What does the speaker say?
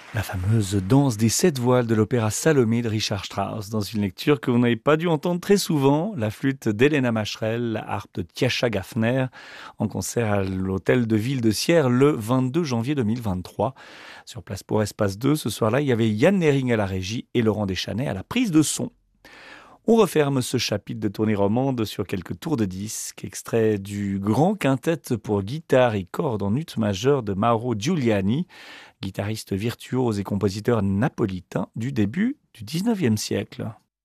La fameuse danse des 7 voiles de l'opéra Salomé de Richard Strauss, dans une lecture que vous n'avez pas dû entendre très souvent, la flûte d'Helena Macherel, la harpe de Tjacha Gaffner, en concert à l'hôtel de ville de Sierre le 22 janvier 2023. Sur place pour Espace 2, ce soir-là, il y avait Yann Nering à la régie et Laurent Deschanais à la prise de son. On referme ce chapitre de tournée romande sur quelques tours de disques, extrait du grand quintet pour guitare et cordes en ut majeur de Mauro Giuliani, guitariste virtuose et compositeur napolitain du début du 19e siècle.